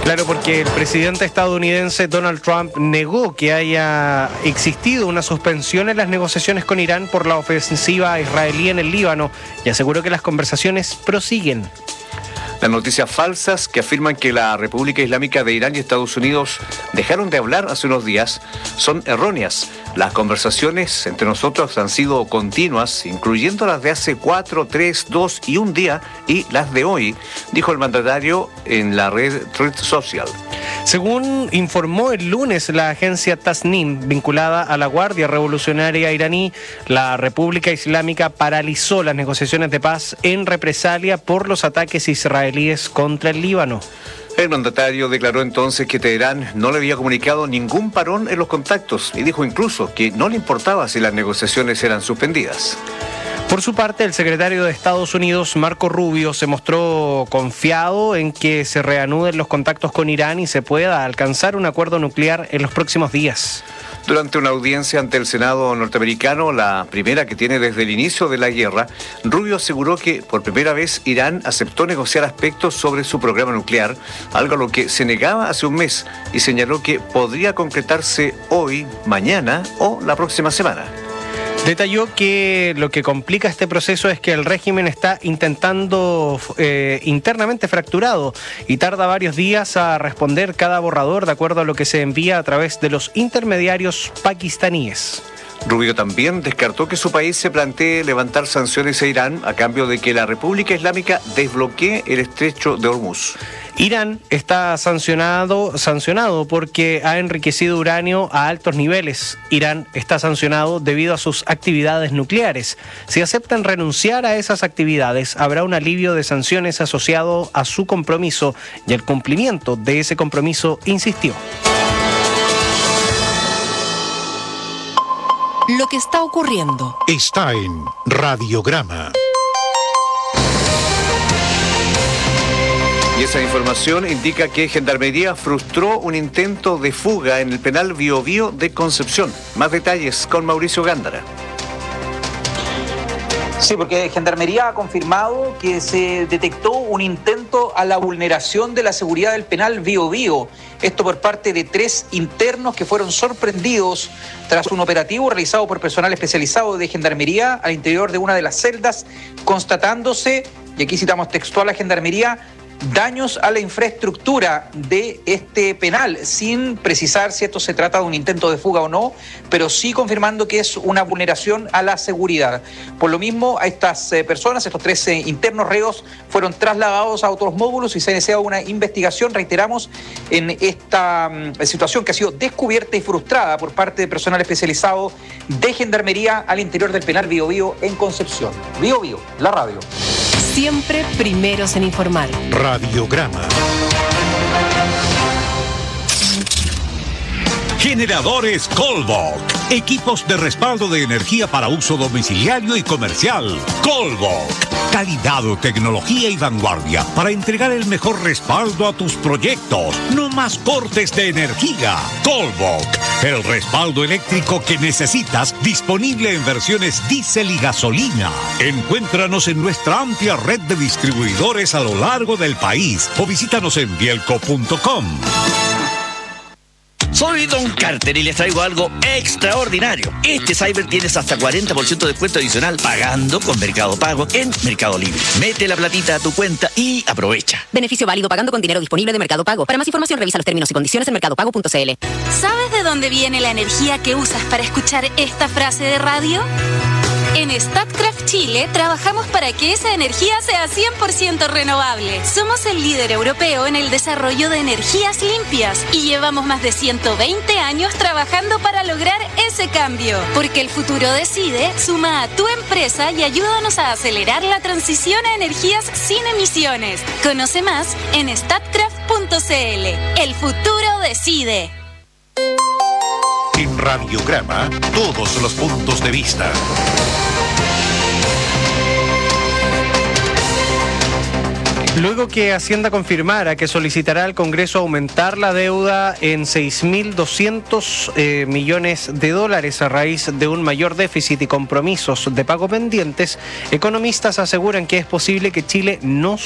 Claro, porque el presidente estadounidense Donald Trump negó que haya existido una suspensión en las negociaciones con Irán por la ofensiva israelí en el Líbano y aseguró que las conversaciones prosiguen. Las noticias falsas que afirman que la República Islámica de Irán y Estados Unidos dejaron de hablar hace unos días son erróneas. Las conversaciones entre nosotros han sido continuas, incluyendo las de hace 4, 3, 2 y 1 día y las de hoy, dijo el mandatario en la red Truth Social. Según informó el lunes la agencia Tasnim, vinculada a la Guardia Revolucionaria iraní, la República Islámica paralizó las negociaciones de paz en represalia por los ataques israelíes contra el Líbano. El mandatario declaró entonces que Teherán no le había comunicado ningún parón en los contactos y dijo incluso que no le importaba si las negociaciones eran suspendidas. Por su parte, el secretario de Estados Unidos, Marco Rubio, se mostró confiado en que se reanuden los contactos con Irán y se pueda alcanzar un acuerdo nuclear en los próximos días. Durante una audiencia ante el Senado norteamericano, la primera que tiene desde el inicio de la guerra, Rubio aseguró que por primera vez Irán aceptó negociar aspectos sobre su programa nuclear, algo a lo que se negaba hace un mes, y señaló que podría concretarse hoy, mañana o la próxima semana. Detalló que lo que complica este proceso es que el régimen está intentando internamente fracturado y tarda varios días a responder cada borrador de acuerdo a lo que se envía a través de los intermediarios pakistaníes. Rubio también descartó que su país se plantee levantar sanciones a Irán a cambio de que la República Islámica desbloquee el estrecho de Hormuz. Irán está sancionado porque ha enriquecido uranio a altos niveles. Irán está sancionado debido a sus actividades nucleares. Si aceptan renunciar a esas actividades, habrá un alivio de sanciones asociado a su compromiso y el cumplimiento de ese compromiso, insistió. Lo que está ocurriendo está en Radiograma. Y esa información indica que Gendarmería frustró un intento de fuga en el penal Bío Bío de Concepción. Más detalles con Mauricio Gándara. Sí, porque Gendarmería ha confirmado que se detectó un intento a la vulneración de la seguridad del penal Bío Bío. Esto por parte de 3 internos que fueron sorprendidos tras un operativo realizado por personal especializado de Gendarmería al interior de una de las celdas, constatándose, y aquí citamos textual a Gendarmería, daños a la infraestructura de este penal, sin precisar si esto se trata de un intento de fuga o no, pero sí confirmando que es una vulneración a la seguridad. Por lo mismo, a estas personas, estos 13 internos reos, fueron trasladados a otros módulos y se ha iniciado una investigación, reiteramos, en esta situación que ha sido descubierta y frustrada por parte de personal especializado de Gendarmería al interior del penal Bío Bío en Concepción. Bío Bío, la radio. Siempre primeros en informar. Radiograma. Generadores Colbok. Equipos de respaldo de energía para uso domiciliario y comercial. Colbok. Calidad, tecnología y vanguardia para entregar el mejor respaldo a tus proyectos. No más cortes de energía. Colbok. El respaldo eléctrico que necesitas, disponible en versiones diésel y gasolina. Encuéntranos en nuestra amplia red de distribuidores a lo largo del país o visítanos en bielco.com. Soy Don Carter y les traigo algo extraordinario. Este Cyber tienes hasta 40% de descuento adicional pagando con Mercado Pago en Mercado Libre. Mete la platita a tu cuenta y aprovecha. Beneficio válido pagando con dinero disponible de Mercado Pago. Para más información revisa los términos y condiciones en mercadopago.cl. ¿Sabes de dónde viene la energía que usas para escuchar esta frase de radio? En Statkraft Chile trabajamos para que esa energía sea 100% renovable. Somos el líder europeo en el desarrollo de energías limpias y llevamos más de 120 años trabajando para lograr ese cambio. Porque el futuro decide, suma a tu empresa y ayúdanos a acelerar la transición a energías sin emisiones. Conoce más en statkraft.cl. El futuro decide. En Radiograma, todos los puntos de vista. Luego que Hacienda confirmara que solicitará al Congreso aumentar la deuda en 6.200 millones de dólares a raíz de un mayor déficit y compromisos de pago pendientes, economistas aseguran que es posible que Chile no